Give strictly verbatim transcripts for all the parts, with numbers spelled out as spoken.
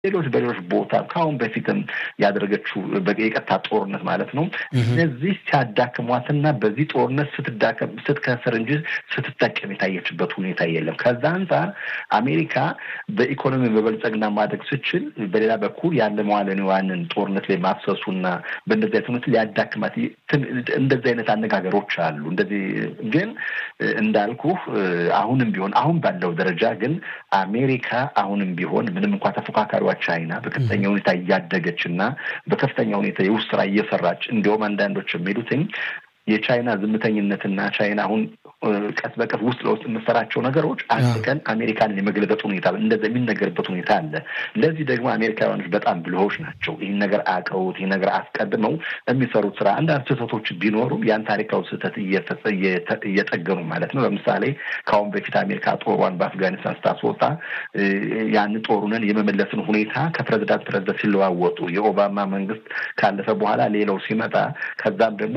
ሌሎች በሌሎች ቦታ ካሁን በፊትም ያደረገችው በቀጥታ ጦርነት ማለት ነው እነዚህ ሲያዳክሟትና በዚህ ጦርነት ስትዳከም ስትከሰር እንጂ ስትጠቀም የታየችበት ሁኔታ የለም ከዛ አንፃር አሜሪካ በኢኮኖሚ በበልጸግና ማደግ ሲችል በሌላ በኩል ያለ መዋለ ንዋይን ጦርነት ላይ ማፍሰሱና በእንደዚህ አይነት ሊያዳክማት እንደዚህ አይነት አነጋገሮች አሉ እንደዚህ ግን እንዳልኩ አሁንም ቢሆን አሁን ባለው ደረጃ ግን አሜሪካ አሁንም ቢሆን ምንም እንኳን ተፎካካሪ ቻይና በከፍተኛ ሁኔታ ያደገችና በከፍተኛ ሁኔታ የውስጥ ስራ እየሰራች እንደውም አንዳንዶች የሚሉትኝ የቻይና ዝምተኝነትና ቻይና አሁን ቀስ በቀስ ውስጥ ለውስጥ የምትሰራቸው ነገሮች አንድ ቀን አሜሪካን የመግለጥ ሁኔታ እንደዛ የሚነገርበት ሁኔታ አለ ለዚህ ደግሞ አሜሪካውያኖች በጣም ብልሆች ናቸው ይሄን ነገር አቀውት ይሄን ነገር አስቀድመው የሚሰሩት ስራ አንዳንድ ስህተቶች ቢኖሩም ያን ታሪካው ስህተት እየጠገኑ ማለት ነው ለምሳሌ ካሁን በፊት አሜሪካ ጦሯን በአፍጋኒስታን ስታስወጣ ያን ጦሩንን የመመለስን ሁኔታ ከፕሬዝዳንት ፕሬዝዳንት ሲለዋወጡ የኦባማ መንግስት ካለፈ በኋላ ሌላው ሲመጣ ከዛም ደግሞ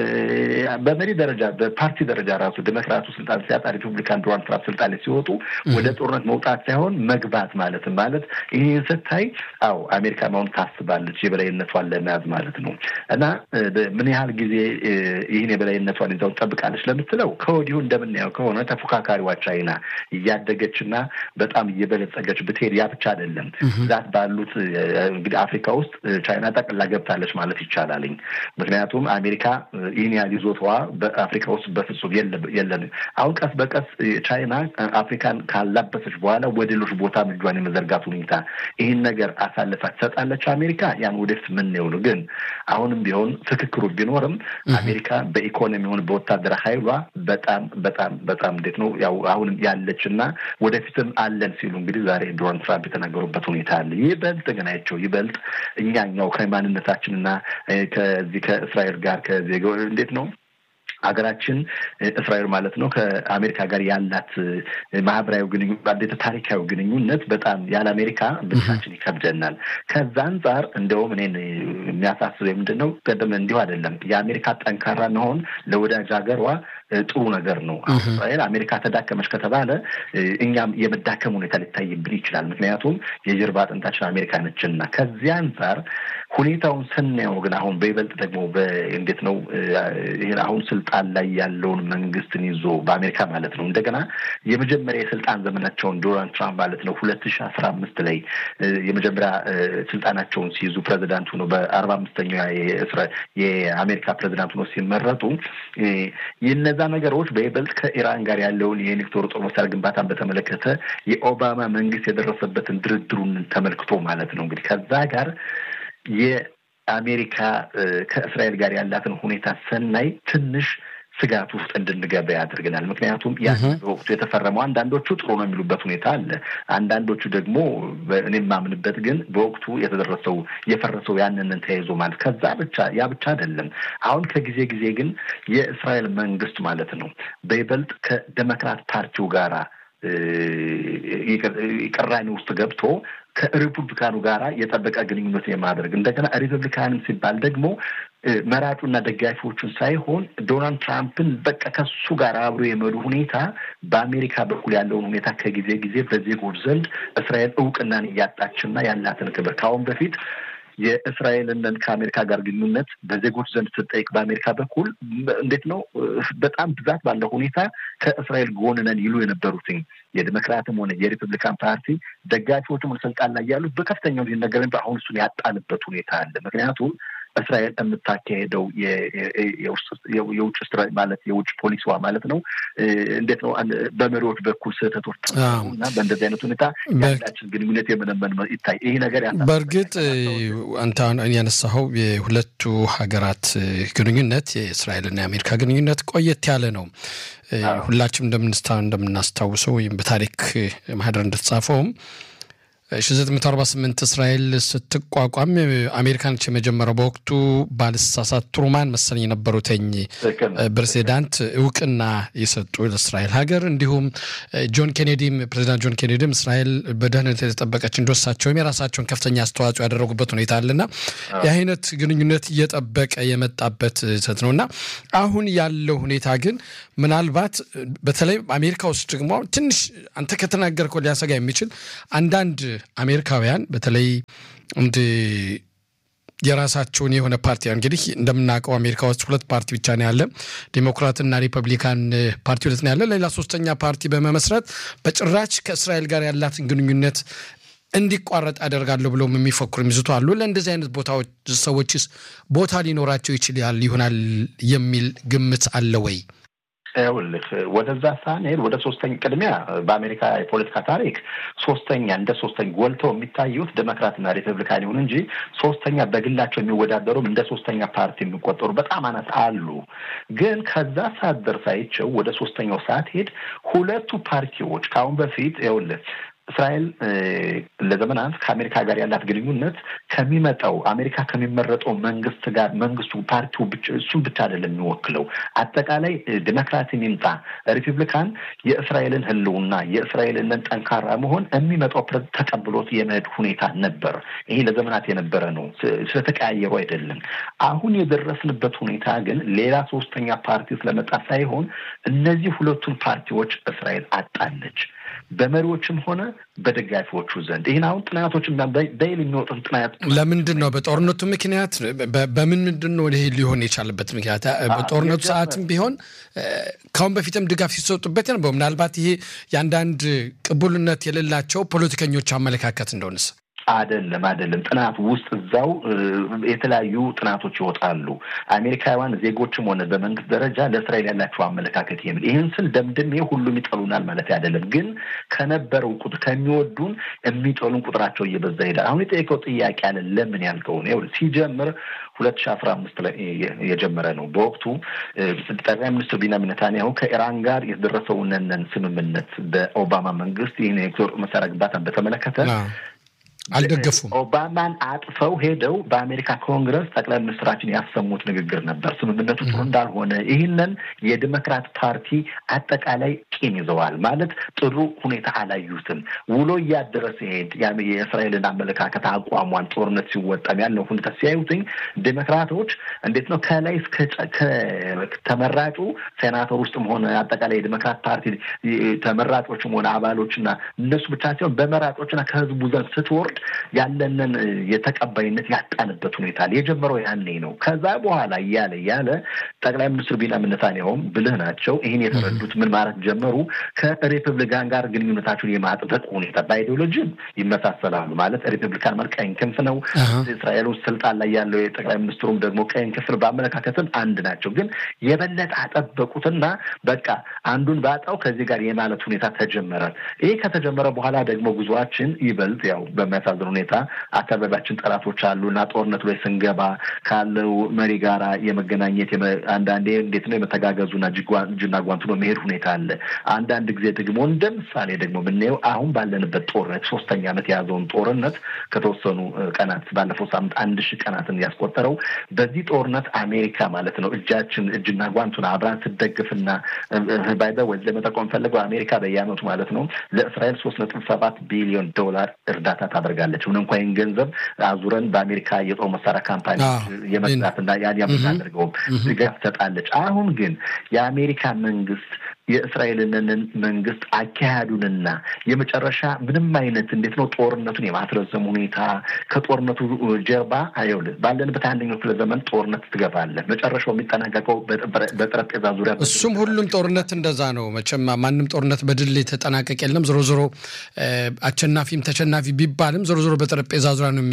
በመሪ ደረጃ በፓርቲ ደረጃ ራሱ ዲሞክራቱ ስልጣን ሲያጣ ሪፐብሊካን ዶናልድ ትራምፕ ስልጣን ላይ ሲወጡ ወደ ጦርነት መውጣት ሳይሆን መግባት ማለት ማለት ይሄን ስታይ አው አሜሪካ ማውን ታስባለች የበላይነቷን ለመያዝ ማለት ነው እና ምን ያህል ጊዜ ይሄን የበላይነቷን ይዛው ተጠብቃለች ለምትለው ከወዲሁ እንደምናየው ከሆነ ተፎካካሪዋ ቻይና እያደገችና በጣም እየበለጸገች ብትሄድ ያ ብቻ አይደለም ዛት ባሉት እንግዲህ አፍሪካ ውስጥ ቻይና ጠቅላ ገብታለች ማለት ይቻላል ምክንያቱም አሜሪካ ይሄን ያሊዞቷ በአፍሪካ ውስጥ በፍጹም የለም አሁን ቀስ በቀስ ቻይና አፍሪካን ካላበሰች በኋላ ወደ ሌሎች ቦታ ምጇን የመዘርጋት ሁኔታ ይሄን ነገር አሳልፋ ተሰጣለች አሜሪካ ያን ወደፊት ምን ነው ግን አሁንም ቢሆን ፍክክሩ ቢኖርም አሜሪካ በኢኮኖሚ ሆነ በወታደራዊ ኃይሏ በጣም በጣም በጣም እንዴት ነው ያው አሁንም ያለችና ወደፊትም አለን ሲሉ እንግዲህ ዛሬ ዶናልድ ትራምፕ የተናገሩበት ሁኔታ አለ ይበልጥ ገናቸው ይበልጥ እኛኛው ከማንነታችንና ከዚህ ከእስራኤል ጋር ከዚህ እንዴት ነው ሀገራችን እስራኤል ማለት ነው ከአሜሪካ ጋር ያላት ማህበራዊ ግንኙነት ታሪካዊ ግንኙነት በጣም ያለ አሜሪካ ብቻችን ይከብደናል ከዛ አንፃር እንደውም እኔን የሚያሳስበው ምንድነው ቀደም እንዲሁ አይደለም የአሜሪካ ጠንካራ ነው ለወዳጅ ሀገሯ ጥሩ ነገር ነው እስራኤል አሜሪካ ተዳከመች ከተባለ እኛም የመዳከም ሁኔታ ሊታይብን ይችላል ምክንያቱም የጀርባ አጥንታችን አሜሪካ ነችና ከዚያ አንፃር ሁኔታውን ስናየው ግን አሁን በይበልጥ ደግሞ በእንዴት ነው ይሄን አሁን ስልጣን ላይ ያለውን መንግስትን ይዞ በአሜሪካ ማለት ነው እንደገና የመጀመሪያ የስልጣን ዘመናቸውን ዶናልድ ትራምፕ ማለት ነው ሁለት ሺህ አስራ አምስት ላይ የመጀመሪያ ስልጣናቸውን ሲይዙ ፕሬዝዳንት ሆኖ በአርባ አምስተኛው የአሜሪካ ፕሬዝዳንት ሆኖ ሲመረጡ የነዛ ነገሮች በይበልጥ ከኢራን ጋር ያለውን የኒውክሌር ጦር መሳሪያ ግንባታን በተመለከተ የኦባማ መንግስት የደረሰበትን ድርድሩን ተመልክቶ ማለት ነው እንግዲህ ከዛ ጋር የአሜሪካ ከእስራኤል ጋር ያላትን ሁኔታ ሰናይ ትንሽ ስጋት ውስጥ እንድንገባ ያደርገናል ምክንያቱም ያ ወቅቱ የተፈረመው አንዳንዶቹ ጥሩ ነው የሚሉበት ሁኔታ አለ አንዳንዶቹ ደግሞ እኔም ማምንበት ግን በወቅቱ የተደረሰው የፈረሰው ያንንን ተያይዞ ማለት ከዛ ብቻ ያ ብቻ አይደለም አሁን ከጊዜ ጊዜ ግን የእስራኤል መንግስት ማለት ነው በይበልጥ ከዲሞክራት ፓርቲው ጋራ ይቀራኒ ውስጥ ገብቶ ከሪፐብሊካኑ ጋራ የጠበቀ ግንኙነት የማድረግ እንደገና ሪፐብሊካንም ሲባል ደግሞ መራጩና ደጋፊዎቹን ሳይሆን ዶናልድ ትራምፕን በቃ ከሱ ጋር አብሮ የመዱ ሁኔታ በአሜሪካ በኩል ያለውን ሁኔታ ከጊዜ ጊዜ በዜጎች ዘንድ እስራኤል እውቅናን ያጣችና ያላትን ክብር ካሁን በፊት የእስራኤልን ከአሜሪካ ጋር ግንኙነት በዜጎች ዘንድ ስትጠይቅ በአሜሪካ በኩል እንዴት ነው በጣም ብዛት ባለው ሁኔታ ከእስራኤል ጎን ነን ይሉ የነበሩት የዲሞክራትም ሆነ የሪፐብሊካን ፓርቲ ደጋፊዎችም ስልጣን ላይ ያሉት በከፍተኛው ነገር አሁን እሱን ያጣንበት ሁኔታ አለ ምክንያቱም እስራኤል የምታካሄደው የውጭ ስትራቴጂ ማለት የውጭ ፖሊሲዋ ማለት ነው እንዴት ነው በመሪዎች በኩል ስህተቶች እና በእንደዚህ አይነት ሁኔታ ያላችን ግንኙነት የመነመን ይታይ ይሄ ነገር ያጣ በርግጥ አንተ ያነሳኸው የሁለቱ ሀገራት ግንኙነት የእስራኤልና የአሜሪካ ግንኙነት ቆየት ያለ ነው ሁላችንም እንደምናስታውሰው ወይም በታሪክ ማህደር እንደተጻፈውም ሺህ ዘጠኝ መቶ አርባ ስምንት እስራኤል ስትቋቋም አሜሪካኖች የመጀመሪያው በወቅቱ ባልሳሳት ትሩማን መሰለኝ የነበሩትኝ ፕሬዝዳንት እውቅና የሰጡ ለእስራኤል ሀገር እንዲሁም ጆን ኬኔዲም ፕሬዝዳንት ጆን ኬኔዲም እስራኤል በደህንነት የተጠበቀች እንደወሳቸው የራሳቸውን ከፍተኛ አስተዋጽኦ ያደረጉበት ሁኔታ አለና የአይነት ግንኙነት እየጠበቀ የመጣበት ሰት ነውና አሁን ያለው ሁኔታ ግን ምናልባት በተለይ አሜሪካ ውስጥ ደግሞ ትንሽ አንተ ከተናገርከው ሊያሰጋ የሚችል አንዳንድ አሜሪካውያን በተለይ እንደ የራሳቸውን የሆነ ፓርቲ እንግዲህ እንደምናውቀው አሜሪካ ውስጥ ሁለት ፓርቲ ብቻ ነው ያለ ዲሞክራትና ሪፐብሊካን ፓርቲ ሁለት ነው ያለ ሌላ ሶስተኛ ፓርቲ በመመስረት በጭራች ከእስራኤል ጋር ያላትን ግንኙነት እንዲቋረጥ አደርጋለሁ ብለው የሚፈክሩ የሚዝቱ አሉ ለእንደዚህ አይነት ቦታዎች ሰዎችስ ቦታ ሊኖራቸው ይችላል ይሆናል የሚል ግምት አለ ወይ እውልህ ወደዛ ሳኔል ወደ ሶስተኛ ቅድሚያ በአሜሪካ የፖለቲካ ታሪክ ሶስተኛ እንደ ሶስተኛ ጎልተው የሚታዩት ዴሞክራትና ሪፐብሊካን ይሁን እንጂ ሶስተኛ በግላቸው የሚወዳደሩም እንደ ሶስተኛ ፓርቲ የሚቆጠሩ በጣም አናት አሉ ግን ከዛ ሳደር ሳይቸው ወደ ሶስተኛው ሰዓት ሄድ ሁለቱ ፓርቲዎች ካሁን በፊት ይኸውልህ እስራኤል ለዘመናት ከአሜሪካ ጋር ያላት ግንኙነት ከሚመጣው አሜሪካ ከሚመረጠው መንግስት ጋር መንግስቱ ፓርቲው ብቻ እሱን ብቻ አይደለም የሚወክለው አጠቃላይ ዲሞክራሲ ይምጣ ሪፐብሊካን የእስራኤልን ህልውና የእስራኤልን ጠንካራ መሆን የሚመጣው ፕሬዝዳንት ተቀብሎት የመሄድ ሁኔታ ነበር ይሄ ለዘመናት የነበረ ነው ስለተቀያየሩ አይደለም አሁን የደረስንበት ሁኔታ ግን ሌላ ሶስተኛ ፓርቲ ስለመጣ ሳይሆን እነዚህ ሁለቱን ፓርቲዎች እስራኤል አጣለች በመሪዎችም ሆነ በደጋፊዎቹ ዘንድ ይሄን አሁን ጥናቶችና በይል የሚወጡት ጥናት ለምንድን ነው በጦርነቱ ምክንያት በምን ምንድነው ይሄ ሊሆን የቻለበት ምክንያት በጦርነቱ ሰዓትም ቢሆን ካሁን በፊትም ድጋፍ ሲሰጡበት ነው ምናልባት ይሄ ያንዳንድ ቅቡልነት የሌላቸው ፖለቲከኞች አመለካከት እንደሆነስ አይደለም አይደለም ጥናት ውስጥ እዛው የተለያዩ ጥናቶች ይወጣሉ አሜሪካውያን ዜጎችም ሆነ በመንግስት ደረጃ ለእስራኤል ያላቸው አመለካከት ይሄን ይሄን ስል ደምድሜ ሁሉም ይጠሉናል ማለት አይደለም ግን ከነበረው ቁጥር ከሚወዱን የሚጠሉን ቁጥራቸው እየበዛ ይላል አሁን የጠየቀው ጥያቄ አለ ለምን ያልከው ነው ሲጀምር ሁለት ሺህ አስራ አምስት ላይ የጀመረ ነው በወቅቱ ጠቅላይ ሚኒስትር ቢንያሚን ኔታንያሁ ከኢራን ጋር የተደረሰው ነን ስምምነት በኦባማ መንግስት ይሄን የጦር መሳሪያ ግንባታን በተመለከተ አልደገፉም ኦባማን አጥፈው ሄደው በአሜሪካ ኮንግረስ ጠቅላይ ሚኒስትራችን ያሰሙት ንግግር ነበር ስምምነቱ ጥሩ እንዳልሆነ ይሄንን የዲሞክራት ፓርቲ አጠቃላይ ቂም ይዘዋል ማለት ጥሩ ሁኔታ አላዩትም ውሎ ያደረሰ ሄድ የእስራኤልን አመለካከት አቋሟን ጦርነት ሲወጣም ያለው ሁኔታ ሲያዩትኝ ዲሞክራቶች እንዴት ነው ከላይ እስከ ተመራጩ ሴናተር ውስጥም ሆነ አጠቃላይ የዲሞክራት ፓርቲ ተመራጮችም ሆነ አባሎችና እነሱ ብቻ ሳይሆን በመራጮችና ከህዝቡ ዘንድ ስትወር ያለንን የተቀባይነት ያጣንበት ሁኔታ የጀመረው ያኔ ነው ከዛ በኋላ ያለ ያለ ጠቅላይ ሚኒስትር ቢንያሚን ኔታንያሁ ብልህ ናቸው ይሄን የተረዱት ምን ማለት ጀመሩ ከሪፐብሊካን ጋር ግንኙነታቸውን የማጥበቅ ሁኔታ በአይዲዮሎጂ ይመሳሰላሉ ማለት ሪፐብሊካን ማለት ቀኝ ክንፍ ነው እስራኤል ውስጥ ስልጣን ላይ ያለው የጠቅላይ ሚኒስትሩም ደግሞ ቀኝ ክንፍ በአመለካከትም አንድ ናቸው ግን የበለጠ አጠበቁትና በቃ አንዱን ባጣው ከዚህ ጋር የማለት ሁኔታ ተጀመረ ይሄ ከተጀመረ በኋላ ደግሞ ጉዟችን ይበልጥ ያው በሚያሳዝን ሁኔታ አካባቢያችን ጠላቶች አሉና ጦርነት ላይ ስንገባ ካለው መሪ ጋራ የመገናኘት አንዳንዴ እንዴት ነው የመተጋገዙና ጅና ጓንቱ ነው መሄድ ሁኔታ አለ አንዳንድ ጊዜ ደግሞ እንደምሳሌ ደግሞ ምንየው አሁን ባለንበት ጦርነት ሶስተኛ ዓመት ያዘውን ጦርነት ከተወሰኑ ቀናት ባለፈው ሳምንት አንድ ሺህ ቀናትን ያስቆጠረው በዚህ ጦርነት አሜሪካ ማለት ነው እጃችን እጅና ጓንቱን አብራን ትደግፍና ባይዛ ወይ ለመጠቆም ፈልገው አሜሪካ በየዓመቱ ማለት ነው ለእስራኤል ሶስት ነጥብ ሰባት ቢሊዮን ዶላር እርዳታ ታደርጋለች ምን እንኳን ገንዘብ አዙረን በአሜሪካ የጦር መሳሪያ ካምፓኒ የመስራትና ያን ያመጣደርገው ድጋፍ ተጣለች አሁን ግን የአሜሪካ መንግስት የእስራኤልን መንግስት አካሄዱንና የመጨረሻ ምንም አይነት እንዴት ነው ጦርነቱን የማስረዘም ሁኔታ ከጦርነቱ ጀርባ አይውል ባለንበት አንደኛው ክፍለ ዘመን ጦርነት ትገባለ መጨረሻው የሚጠናቀቀው በጠረጴዛ ዙሪያ እሱም ሁሉም ጦርነት እንደዛ ነው መቼም ማንንም ጦርነት በድል ተጠናቀቀ የለም ዞሮ ዞሮ አቸናፊም ተቸናፊ ቢባልም ዞሮ ዞሮ በጠረጴዛ ዙሪያ ነው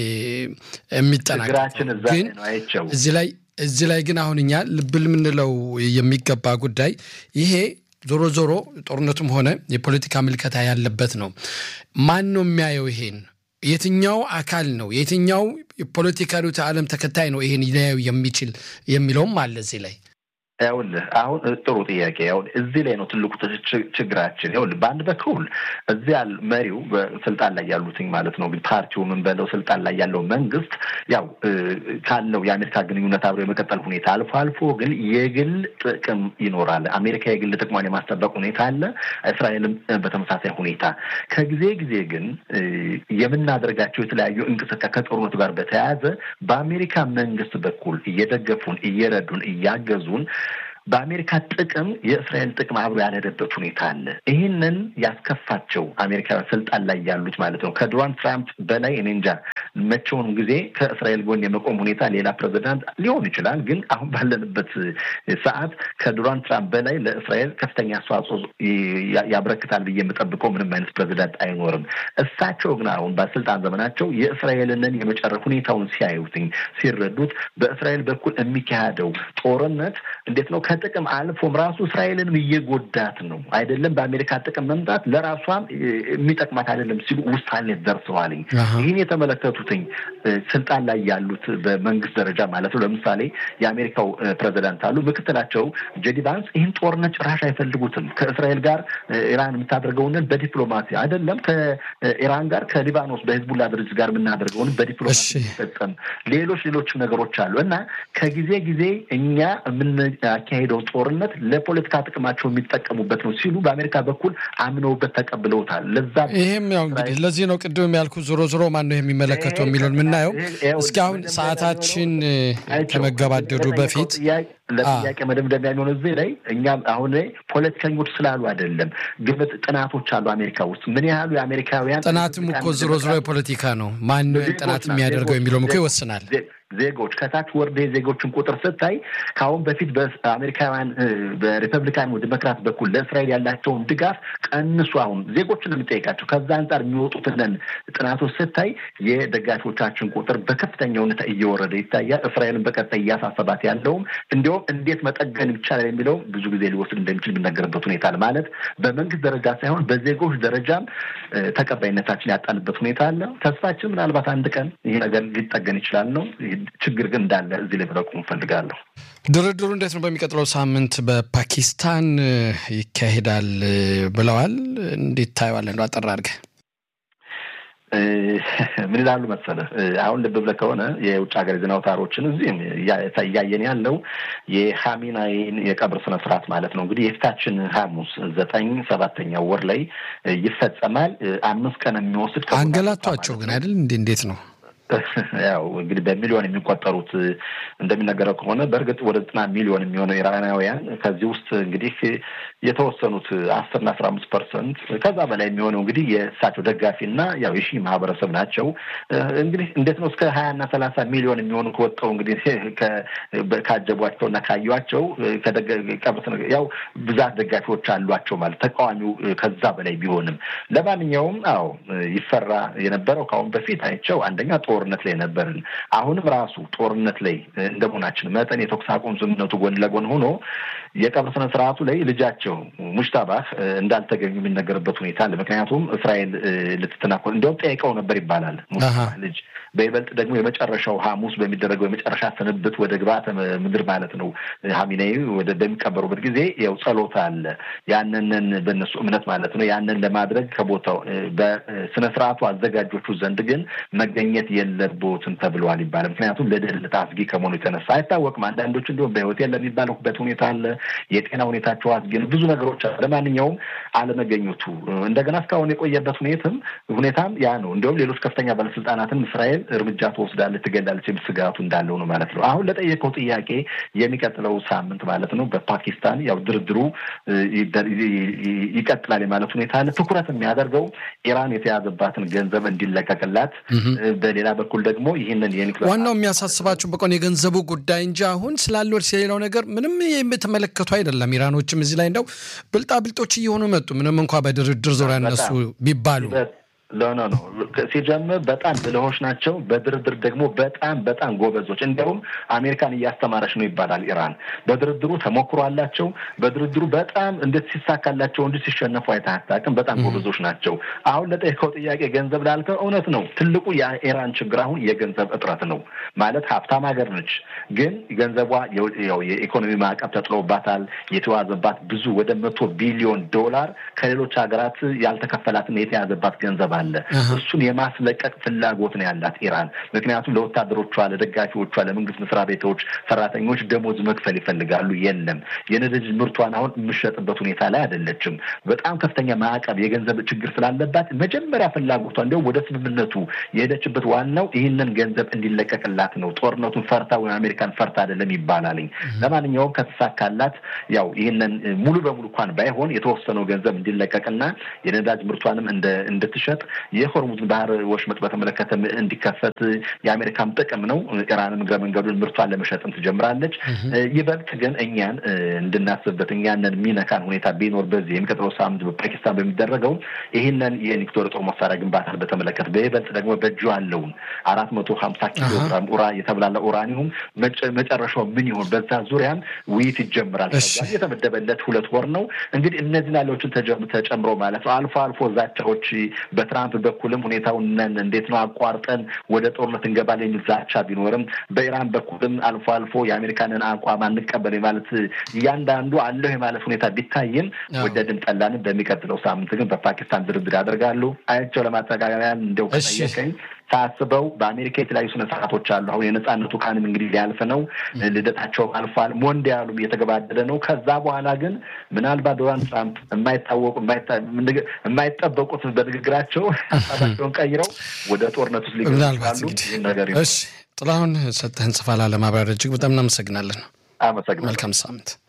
የሚጠናቀቀው ግን እዚህ ላይ እዚህ ላይ ግን አሁንኛ ልብል ምንለው የሚገባ ጉዳይ ይሄ ዞሮ ዞሮ ጦርነቱም ሆነ የፖለቲካ ምልከታ ያለበት ነው ማን ነው የሚያየው ይሄን የትኛው አካል ነው የትኛው የፖለቲካው ዓለም ተከታይ ነው ይሄን ሊያየው የሚችል የሚለውም አለ እዚህ ላይ ያውልህ አሁን ጥሩ ጥያቄ ያው እዚህ ላይ ነው ትልቁ ችግራችን ያውልህ በአንድ በኩል እዚህ ያል መሪው በስልጣን ላይ ያሉትኝ ማለት ነው ፓርቲው ምን በለው ስልጣን ላይ ያለው መንግስት ያው ካለው የአሜሪካ ግንኙነት አብሮ የመቀጠል ሁኔታ አልፎ አልፎ ግን የግል ጥቅም ይኖራል አሜሪካ የግል ጥቅሟን የማስጠበቅ ሁኔታ አለ እስራኤልም በተመሳሳይ ሁኔታ ከጊዜ ጊዜ ግን የምናደርጋቸው የተለያዩ እንቅስቃሴ ከጦርነቱ ጋር በተያያዘ በአሜሪካ መንግስት በኩል እየደገፉን እየረዱን እያገዙን በአሜሪካ ጥቅም የእስራኤል ጥቅም አብሮ ያልሄደበት ሁኔታ አለ። ይህንን ያስከፋቸው አሜሪካውያን ስልጣን ላይ ያሉት ማለት ነው ከዶናልድ ትራምፕ በላይ እኔ እንጃ መቼውንም ጊዜ ከእስራኤል ጎን የመቆም ሁኔታ ሌላ ፕሬዚዳንት ሊሆን ይችላል። ግን አሁን ባለንበት ሰዓት ከዶናልድ ትራምፕ በላይ ለእስራኤል ከፍተኛ አስተዋጽኦ ያበረክታል ብዬ የምጠብቀው ምንም አይነት ፕሬዚዳንት አይኖርም። እሳቸው ግን አሁን በስልጣን ዘመናቸው የእስራኤልን የመጨረሻ ሁኔታውን ሲያዩትኝ ሲረዱት በእስራኤል በኩል የሚካሄደው ጦርነት እንዴት ነው ከጥቅም አልፎም ራሱ እስራኤልንም እየጎዳት ነው አይደለም በአሜሪካ ጥቅም መምጣት ለራሷም የሚጠቅማት አይደለም ሲሉ ውሳኔ ደርሰዋል። ይህን የተመለከቱትኝ ስልጣን ላይ ያሉት በመንግስት ደረጃ ማለት ነው ለምሳሌ የአሜሪካው ፕሬዚዳንት አሉ ምክትላቸው ጄዲ ቫንስ ይህን ጦርነት ጭራሽ አይፈልጉትም። ከእስራኤል ጋር ኢራን የምታደርገውን በዲፕሎማሲ አይደለም ከኢራን ጋር ከሊባኖስ በሂዝቡላ ድርጅት ጋር የምናደርገውን በዲፕሎማሲ ተጠቀም ሌሎች ሌሎች ነገሮች አሉ እና ከጊዜ ጊዜ እኛ የምናካሄደው ጦርነት ለፖለቲካ ጥቅማቸው የሚጠቀሙበት ነው ሲሉ በአሜሪካ በኩል አምነውበት ተቀብለውታል። ለዛ ይሄም ያው እንግዲህ ለዚህ ነው ቅድም ያልኩ ዞሮ ዞሮ ማን ነው የሚመለከተው የሚለውን የምናየው። እስኪ አሁን ሰዓታችን ከመገባደዱ በፊት ለጥያቄ መደምደሚያ የሚሆነው እዚህ ላይ እኛም አሁን ላይ ፖለቲከኞች ስላሉ አይደለም ግምት ጥናቶች አሉ አሜሪካ ውስጥ ምን ያህሉ የአሜሪካውያን ጥናትም እኮ ዞሮ ዞሮ የፖለቲካ ነው ማን ነው ጥናት የሚያደርገው የሚለውም እኮ ይወስናል። ዜጎች ከታች ወርደ ዜጎችን ቁጥር ስታይ ካሁን በፊት በአሜሪካውያን በሪፐብሊካን ዲሞክራት በኩል ለእስራኤል ያላቸውን ድጋፍ ቀንሱ አሁን ዜጎችን የሚጠይቃቸው ከዛ አንፃር የሚወጡትን ጥናቶች ስታይ የደጋፊዎቻችን ቁጥር በከፍተኛ ሁኔታ እየወረደ ይታያል። እስራኤልን በቀጣይ እያሳሰባት ያለውም እንዲያውም እንዴት መጠገን ይቻላል የሚለው ብዙ ጊዜ ሊወስድ እንደሚችል የሚነገርበት ሁኔታ አለ። ማለት በመንግስት ደረጃ ሳይሆን በዜጎች ደረጃም ተቀባይነታችን ያጣንበት ሁኔታ አለ። ተስፋችን ምናልባት አንድ ቀን ይሄ ነገር ሊጠገን ይችላል ነው። ችግር ግን እንዳለ እዚህ ላይ ብረቁም ፈልጋለሁ። ድርድሩ እንዴት ነው በሚቀጥለው ሳምንት በፓኪስታን ይካሄዳል ብለዋል። እንዴት ታየዋለህ ነው አጠር አድርገህ? ምን ይላሉ መሰለህ አሁን ልብ ብለህ ከሆነ የውጭ ሀገር ዜና አውታሮችን እዚህም እያየን ያለው የኻሜኒን የቀብር ስነ ስርዓት ማለት ነው እንግዲህ የፊታችን ሐሙስ ዘጠኝ ሰባተኛው ወር ላይ ይፈጸማል። አምስት ቀን የሚወስድ አንገላቷቸው ግን አይደል እንዴ እንዴት ነው ያው እንግዲህ በሚሊዮን የሚቆጠሩት እንደሚነገረው ከሆነ በእርግጥ ወደ ዘጠና ሚሊዮን የሚሆነው ኢራናውያን ከዚህ ውስጥ እንግዲህ የተወሰኑት አስር እና አስራ አምስት ፐርሰንት ከዛ በላይ የሚሆነው እንግዲህ የእሳቸው ደጋፊና ያው የሺ ማህበረሰብ ናቸው። እንግዲህ እንዴት ነው እስከ ሀያ እና ሰላሳ ሚሊዮን የሚሆኑ ከወጣው እንግዲህ ካጀቧቸውና ካዩዋቸው ከደጋፊ ያው ብዛት ደጋፊዎች አሏቸው ማለት ተቃዋሚው ከዛ በላይ ቢሆንም ለማንኛውም አዎ ይፈራ የነበረው ካሁን በፊት አይቸው አንደኛ ጦርነት ላይ ነበርን። አሁንም ራሱ ጦርነት ላይ እንደሆናችን መጠን የተኩስ አቁም ስምምነቱ ጎን ለጎን ሆኖ የቀብር ስነ ስርዓቱ ላይ ልጃቸው ሙሽታባህ እንዳልተገኙ የሚነገርበት ሁኔታ አለ። ምክንያቱም እስራኤል ልትተናኮል እንደውም ጠይቀው ነበር ይባላል። ሙሽታባህ ልጅ በይበልጥ ደግሞ የመጨረሻው ሐሙስ በሚደረገው የመጨረሻ ስንብት ወደ ግብዓተ ምድር ማለት ነው ኻሜኒ ወደ በሚቀበሩበት ጊዜ ያው ጸሎት አለ። ያንንን በእነሱ እምነት ማለት ነው ያንን ለማድረግ ከቦታው በስነ ስርዓቱ አዘጋጆቹ ዘንድ ግን መገኘት የለቦትም ተብሏል ይባላል። ምክንያቱም ለደህንነት አስጊ ከመሆኑ የተነሳ አይታወቅም። አንዳንዶች እንደውም በህይወት የለም የሚባሉበት ሁኔታ አለ። የጤና ሁኔታቸው አስጊ ነው። ብዙ ነገሮች አለ። ለማንኛውም አለመገኘቱ እንደገና እስካሁን የቆየበት ሁኔታም ሁኔታም ያ ነው። እንደውም ሌሎች ከፍተኛ ባለስልጣናትን እስራኤል እርምጃ ትወስዳለች ትገላለች የሚል ስጋቱ እንዳለው ነው ማለት ነው። አሁን ለጠየቀው ጥያቄ የሚቀጥለው ሳምንት ማለት ነው በፓኪስታን ያው ድርድሩ ይቀጥላል ማለት ሁኔታ አለ። ትኩረት የሚያደርገው ኢራን የተያዘባትን ገንዘብ እንዲለቀቅላት በሌላ በኩል ደግሞ ይሄንን የኒክሌር ዋናው የሚያሳስባቸው በቆን የገንዘቡ ጉዳይ እንጂ አሁን ስላለው ስለሌላው ነገር ምንም የምትመለከቱ አይደለም። ኢራኖችም እዚህ ላይ እንደው ብልጣ ብልጦች እየሆኑ መጡ ምንም እንኳን በድርድር ዙሪያ እነሱ ቢባሉ ሎኖ ነው ሲጀምር በጣም ብልሆች ናቸው። በድርድር ደግሞ በጣም በጣም ጎበዞች እንደውም አሜሪካን እያስተማረች ነው ይባላል። ኢራን በድርድሩ ተሞክሮ አላቸው። በድርድሩ በጣም እንዴት ሲሳካላቸው እንዴት ሲሸነፉ አይታጣቅም። በጣም ጎበዞች ናቸው። አሁን ለጠየቀው ጥያቄ ገንዘብ ላልከው እውነት ነው። ትልቁ የኢራን ችግር አሁን የገንዘብ እጥረት ነው። ማለት ሀብታም ሀገር ነች፣ ግን ገንዘቧ ያው የኢኮኖሚ ማዕቀብ ተጥሎባታል። የተዋዘባት ብዙ ወደ መቶ ቢሊዮን ዶላር ከሌሎች ሀገራት ያልተከፈላትና የተያዘባት ገንዘብ አለ እሱን የማስለቀቅ ፍላጎት ነው ያላት ኢራን ምክንያቱም ለወታደሮቿ ለደጋፊዎቿ ለመንግስት መስሪያ ቤቶች ሰራተኞች ደሞዝ መክፈል ይፈልጋሉ የለም የነዳጅ ምርቷን አሁን የምትሸጥበት ሁኔታ ላይ አይደለችም በጣም ከፍተኛ ማዕቀብ የገንዘብ ችግር ስላለባት መጀመሪያ ፍላጎቷ እንደው ወደ ስምምነቱ የሄደችበት ዋናው ይሄንን ገንዘብ እንዲለቀቅላት ነው ጦርነቱን ፈርታ ወይ አሜሪካን ፈርታ አይደለም ይባላልኝ ለማንኛውም ከተሳካላት ያው ይሄንን ሙሉ በሙሉ እንኳን ባይሆን የተወሰነው ገንዘብ እንዲለቀቅና የነዳጅ ምርቷንም እንደ እንድትሸጥ የሆርሙዝ ባህር ወሽመጥ በተመለከተ እንዲከፈት የአሜሪካን ጥቅም ነው ኢራንም ግረ መንገዱን ምርቷን ለመሸጥም ትጀምራለች ይበልጥ ግን እኛን እንድናስብበት እኛንን ሚነካን ሁኔታ ቢኖር በዚህ የሚቀጥለው ሳምንት በፓኪስታን በሚደረገው ይሄንን የኒውክሌር ጦር መሳሪያ ግንባታን በተመለከተ በይበልጥ ደግሞ በእጁ ያለው አራት መቶ ሀምሳ ኪሎ ግራም ኡራ የተብላለ ኡራኒየም መጨረሻው ምን ይሆን በዛ ዙሪያም ውይይት ይጀምራል ከዛ የተመደበለት ሁለት ወር ነው እንግዲህ እነዚህ ላለዎችን ተጨምሮ ማለት ነው አልፎ አልፎ ዛቻዎች በትራምፕ በኩልም ሁኔታውን እንዴት ነው አቋርጠን ወደ ጦርነት እንገባለን የሚል ዛቻ ቢኖርም በኢራን በኩልም አልፎ አልፎ የአሜሪካንን አቋም አንቀበል ማለት ያንዳንዱ አለው ማለት ሁኔታ ቢታይም ወደድም ጠላንም በሚቀጥለው ሳምንት ግን በፓኪስታን ድርድር ያደርጋሉ አይቸው ለማጠቃለያ እንደው ከጠየቀኝ ታስበው በአሜሪካ የተለያዩ ስነ ስርዓቶች አሉ አሁን የነጻነቱ ቀንም እንግዲህ ሊያልፍ ነው ልደታቸው አልፏል ሞንዲያሉም እየተገባደደ ነው ከዛ በኋላ ግን ምናልባት ዶናልድ ትራምፕ የማይታወቁ የማይጠበቁት በንግግራቸው ሀሳባቸውን ቀይረው ወደ ጦርነት ውስጥ ሊገቡ ይችላሉ እሺ ጥላሁን ሰተህን ጽፋላ ለማብራሪያ እጅግ በጣም እናመሰግናለን አመሰግናለሁ መልካም ሳምንት